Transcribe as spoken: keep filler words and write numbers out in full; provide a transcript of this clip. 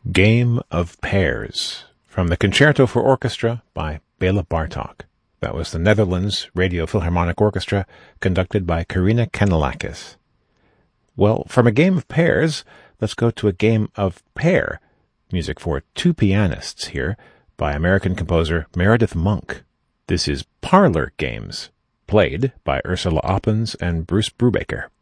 Game of Pairs, from the Concerto for Orchestra by Bela Bartok. That was the Netherlands Radio Philharmonic Orchestra, conducted by Karina Kanellakis. Well, from a game of pairs, let's go to a game of pair. Music for two pianists here by American composer Meredith Monk. This is Parlor Games, played by Ursula Oppens and Bruce Brubaker.